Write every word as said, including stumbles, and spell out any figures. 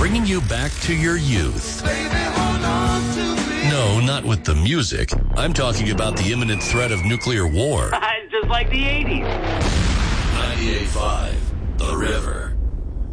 bringing you back to your youth. No, not with the music. I'm talking about the imminent threat of nuclear war. It's just like the eighties. ninety-eight point five, The River.